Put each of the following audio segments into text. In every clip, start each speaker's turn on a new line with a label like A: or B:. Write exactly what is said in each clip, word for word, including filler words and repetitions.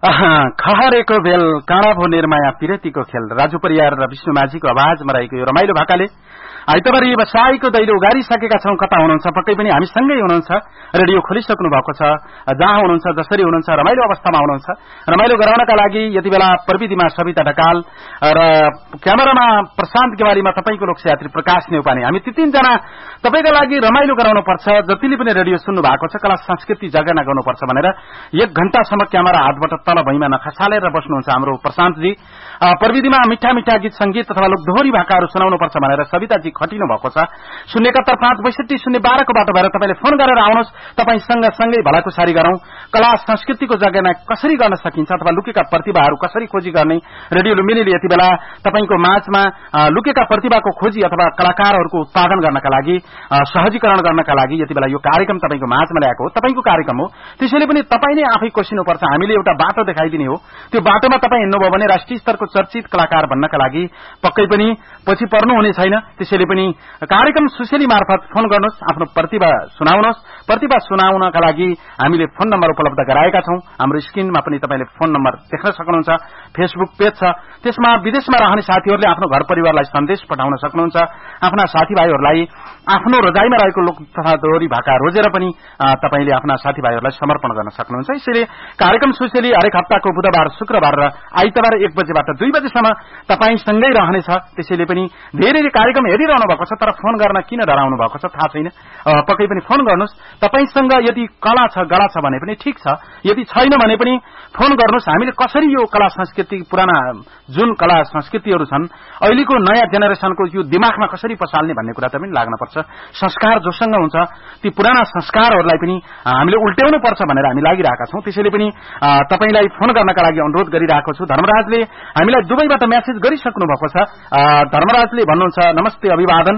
A: खहरेको बेल काँडा भो निर्माया पिरतीको खेल राजु परियार र विष्णु माझीको आवाजमा रहेको यो रमाइलो भाकाले आइतबार व्यवसायको दैलो उगारिसकेका छौं। कता हुनुहुन्छ? पक्कै पनि हामीसँगै हुनुहुन्छ, रेडियो खोलिसक्नु भएको छ। जहाँ हुनुहुन्छ, जसरी हुनुहुन्छ, रमाइलो अवस्थामा हुनुहुन्छ। रमाइलो गराउनका लागि यति बेला प्रविधिमा सविता ढकाल र क्यामेरामा प्रशान्त गेवालीमा तपाईको लोकयात्री प्रकाश नेउपाने हामी ती तीनजना तपाईका लागि रमाइलो गराउनु पर्छ। जतिले पनि रेडियो सुन्नु भएको छ, कला संस्कृति जगेर्ना गर्नुपर्छ भनेर एक घण्टासम्म क्यामेरा हातबाट तल भुइँमा नखसालेर बस्नुहुन्छ हाम्रो प्रशान्तजी। प्रविधिमा मिठा मिठा गीत संगीत अथवा लोकदोहोरी भाकाहरू सुनाउनुपर्छ भनेर सविताजी खटिनु भएको छ। शून्य एकहत्तर पाँच बैसठी शून्य बाह्रको बाटो भएर तपाईँले फोन गरेर आउनुहोस्। तपाईसँग सँगै भलाकुसारी गरौं। कला संस्कृतिको जगेर्ना कसरी गर्न सकिन्छ अथवा लुकेका प्रतिभाहरू कसरी खोजी गर्ने, रेडियो लुम्बिनीले यति बेला तपाईको माझमा लुकेका प्रतिभाको खोजी अथवा कलाकारहरूको उत्पादन गर्नका लागि, सहजीकरण गर्नका लागि यति बेला यो कार्यक्रम तपाईको माझमा ल्याएको हो। तपाईको कार्यक्रम हो, त्यसैले पनि तपाई नै आफै कोसिनुपर्छ। हामीले एउटा बाटो देखाइदिने हो, त्यो बाटोमा तपाई हिँड्नुभयो भने राष्ट्रिय स्तरको चर्चित कलाकार बन्नका लागि पक्कै पनि पछि पर्नु हुने छैन। त्यसैले पनि कार्यक्रम सुसेली मार्फत फोन गर्नुहोस्, आफ्नो प्रतिभा सुनाउनुहोस्। प्रतिभा सुनाउनका लागि हामीले फोन नम्बर उपलब्ध गराएका छौं। हाम्रो स्क्रिनमा पनि तपाईले फोन नम्बर देख्न सक्नुहुन्छ। फेसबुक पेज छ, त्यसमा विदेशमा रहने साथीहरूले आफ्नो घर परिवारलाई सन्देश पठाउन सक्नुहुन्छ। आफ्ना साथीभाइहरूलाई आफ्नो रजाइमा रहेको लोक तथा दोहोरी भाका रोजेर पनि तपाईले आफ्ना साथीभाइहरूलाई समर्पण गर्न सक्नुहुन्छ। यसैले कार्यक्रम सुसेली हरेक हप्ताको बुधबार, शुक्रबार र आइतबार एक बजेबाट दुई बजेसम्म तपाईसँगै रहनेछ। त्यसैले पनि धेरैले कार्यक्रम हेरिरहनु भएको छ, तर फोन गर्न किन डराउनु भएको छ थाहा छैन। पक्कै पनि फोन गर्नुहोस्। तपाईसँग यदि कला छ, गला छ भने पनि ठिक छ, यदि छैन भने पनि फोन गर्नुहोस्। हामीले कसरी यो कला संस्कृति, पुराना जुन कला संस्कृतिहरू छन्, अहिलेको नयाँ जेनेरेसनको यो दिमागमा कसरी पसाल्ने भन्ने कुरा त पनि लाग्नुपर्छ। संस्कार जोसँग हुन्छ, ती पुराना संस्कारहरूलाई पनि हामीले उल्ट्याउनु पर्छ भनेर हामी लागिरहेका छौं। त्यसैले पनि तपाईलाई फोन गर्नका लागि अनुरोध गरिरहेको छु। धर्मराजले हामीलाई दुबईबाट मेसेज गरिसक्नु भएको छ। धर्मराजले भन्नुहुन्छ, नमस्ते, अभिवादन।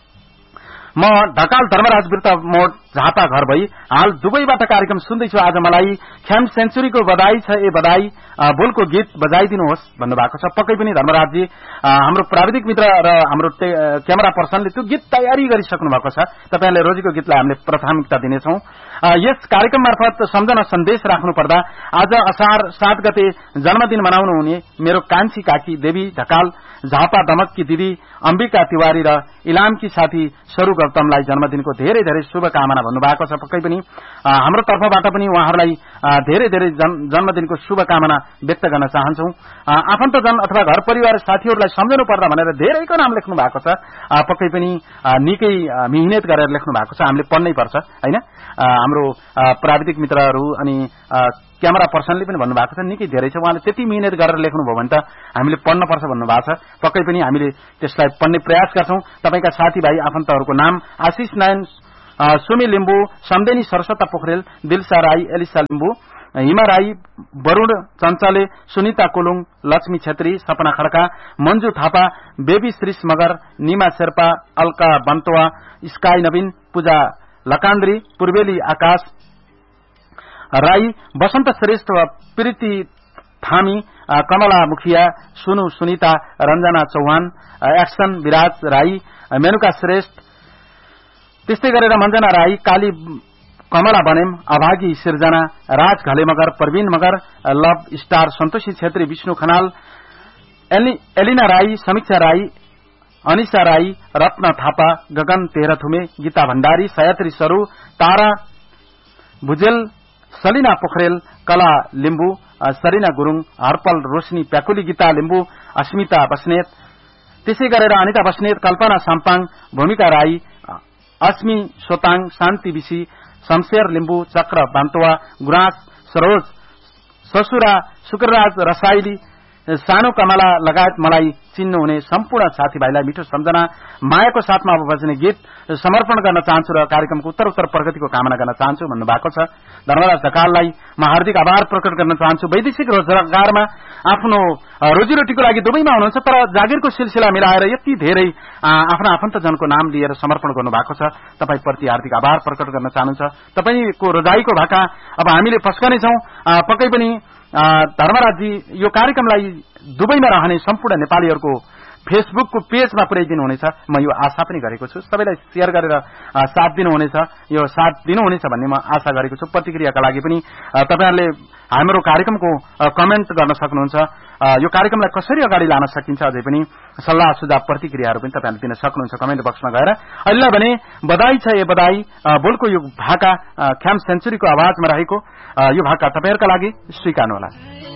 A: म ढकाल धर्मराज बिर्ता मोड झापा घर भई हाल दुबईबाट कार्यक्रम सुन्दैछु। आज मलाई ख्याम सेन्चुरीको बधाई छ, ए बधाई बोलको गीत बजाइदिनुहोस् भन्नुभएको छ। पक्कै पनि धर्मराजजी, हाम्रो प्राविधिक मित्र र हाम्रो क्यामेरा पर्सनले त्यो गीत तयारी गरिसक्नु भएको छ। तपाईहरुले रोजेको गीतलाई हामीले प्राथमिकता दिनेछौं। यस कार्यक्रम मार्फत सम्झना सन्देश राख्नु पर्दा आज असार सात गते जन्मदिन मनाउनु हुने मेरो कान्छी काकी देवी ढकाल, झापा दमककी दिदी अम्बिका तिवारी र इलामकी साथी सरू गौतमलाई जन्मदिनको धेरै धेरै शुभकामना भन्नुभएको छ। पक्कै पनि हाम्रो तर्फबाट पनि उहाँहरूलाई धेरै धेरै जन्मदिनको शुभकामना व्यक्त गर्न चाहन्छौं। आफन्तजन अथवा घर परिवार साथीहरूलाई सम्झनु पर्दा भनेर धेरैको नाम लेख्नु भएको छ। पक्कै पनि निकै मिहिनेत गरेर लेख्नु भएको छ, हामीले पढ्नै पर्छ हैन। हाम्रो प्राविधिक मित्रहरू अनि क्यामेरा पर्सनले पनि भन्नुभएको छ निकै धेरै छ, उहाँले त्यति मिहिनेत गरेर लेख्नुभयो भने त हामीले पढ्न पर्छ भन्नुभएको छ। पक्कै पनि हामीले त्यसलाई पढ्ने प्रयास गर्छौं। तपाईका साथीभाइ आफन्तहरूको नाम आशिष नारायण, सुमी लिम्बू, सम्देनी सरस्वता पोखरेल, दिलसा राई, एलिसा लिम्बू, हिमा राई, वरुण चञ्चले, सुनिता कोलुङ, लक्ष्मी छेत्री, सपना खड्का, मन्जु थापा, बेबी श्रीष मगर, निमा शेर्पा, अल्का बन्तवा, स्काई नवीन, पूजा लकान्द्री, पूर्वेली आकाश राई, वसन्त श्रेष्ठ, प्रीति थामी, कमला मुखिया, सुनु सुनिता, रञ्जना चौहान, एक्सन विराज राई, मेनुका श्रेष्ठ, त्यस्तै गरेर मञ्जना राई, काली कमला बनेम, अभागी सिर्जना, राज घले मगर, प्रवीण मगर, लभ स्टार सन्तोषी छेत्री, विष्णु खनाल, एलिना राई, समीक्षा राई, अनिशा राई, रत्न थापा, गगन तेह्रथुमे, गीता भण्डारी, सयत्री सरू, तारा भुजेल, सलिना पोखरेल, कला लिम्बू, सरिना गुरूङ, हर्पल रोशनी प्याकुली, गीता लिम्बू, अस्मिता बस्नेत, त्यसै गरेर अनिता बस्नेत, कल्पना साम्पाङ, भूमिका राई, अस्मी सोताङ, शान्ति विशी, शमशेर लिम्बू, चक्र बान्तवा, गुराँस सरोज, ससुरा शुक्रराज रसाइली, सानो कमला लगायत मलाई चिन्नुहुने सम्पूर्ण साथीभाइलाई मिठो सम्झना मायाको साथमा अब बज्ने गीत समर्पण गर्न चाहन्छु र कार्यक्रमको उत्तर उत्तर प्रगतिको कामना गर्न चाहन्छु भन्नुभएको छ। धर्मराज ढकाललाई म हार्दिक आभार प्रकट गर्न चाहन्छु। वैदेशिक रोजगारमा आफ्नो रोजीरोटीको लागि दुबईमा हुनुहुन्छ, तर जागिरको सिलसिला मिलाएर यति धेरै आफ्ना आफन्तजनको नाम लिएर समर्पण गर्नुभएको छ। तपाईप्रति हार्दिक आभार प्रकट गर्न चाहनुहुन्छ। तपाईको रोजाइको भाका अब हामीले पस्कनेछौं। पक्कै पनि धर्मराजजी यो कार्यक्रमलाई दुबईमा रहने सम्पूर्ण नेपालीहरूको फेसबुकको पेजमा पुर्याइदिनु हुनेछ, म यो आशा पनि गरेको छु। सबैलाई शेयर गरेर साथ दिनुहुनेछ, यो साथ दिनुहुनेछ भन्ने म आशा गरेको छु। प्रतिक्रियाका लागि पनि तपाईहरुले हाम्रो कार्यक्रमको कमेन्ट गर्न सक्नुहुन्छ। यो कार्यक्रमलाई कसरी अगाडि लान सकिन्छ अझै पनि सल्लाह सुझाव प्रतिक्रियाहरू पनि तपाईहरुले दिन सक्नुहुन्छ कमेन्ट बक्समा गएर। अहिले भने बधाई छ ए बधाई बोलको यो भाका ख्याम सेन्चुरीको आवाजमा रहेको यो भाका तपाईहरुका लागि स्वीकार्नु होला।